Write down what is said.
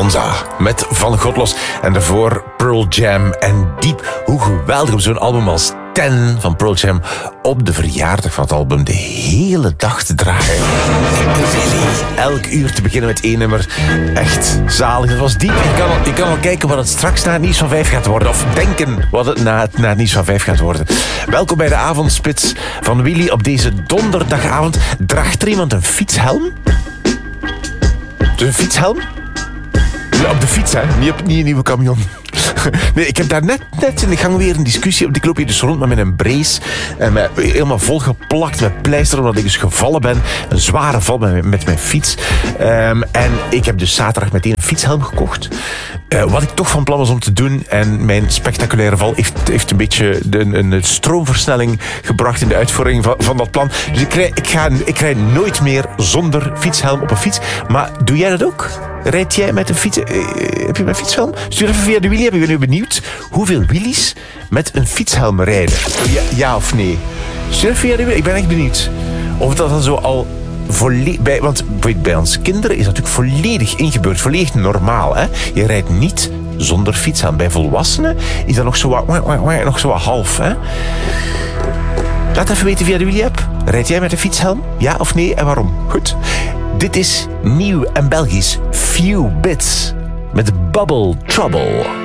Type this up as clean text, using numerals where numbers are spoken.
Bonanza met Van Godlos. En daarvoor Pearl Jam en Diep. Hoe geweldig om zo'n album als 10 van Pearl Jam op de verjaardag van het album de hele dag te dragen. Elk uur te beginnen met één nummer. Echt zalig. Dat was Diep. Je kan al kijken wat het straks na het nieuws van 5 gaat worden. Of denken wat het na het nieuws van 5 gaat worden. Welkom bij de avondspits van Willy op deze donderdagavond. Draagt er iemand een fietshelm? Een fietshelm? Ja, op de fiets, hè? Niet een nieuwe camion. Nee, ik heb daar net in de gang weer een discussie op. Ik loop hier dus rond met een brace. En helemaal volgeplakt met pleister, omdat ik dus gevallen ben. Een zware val met mijn fiets. En ik heb dus zaterdag meteen een fietshelm gekocht. Wat ik toch van plan was om te doen. En mijn spectaculaire val heeft een beetje een stroomversnelling gebracht in de uitvoering van dat plan. Dus ik rijd nooit meer zonder fietshelm op een fiets. Maar doe jij dat ook? Rijd jij met een fiets? Heb je een fietshelm? Stuur even via de Willy. Ik ben nu benieuwd hoeveel Willys met een fietshelm rijden. Ja of nee? Stuur even via de Willy. Ik ben echt benieuwd. Of dat dan zo al volledig... Want bij ons kinderen is dat natuurlijk volledig ingebeurd. Volledig normaal. Hè? Je rijdt niet zonder fietshelm. Bij volwassenen is dat nog zo wat half. Hè? Laat even weten via de Willy-app. Rijd jij met een fietshelm? Ja of nee? En waarom? Goed. Dit is nieuw en Belgisch Few Bits met Bubble Trouble.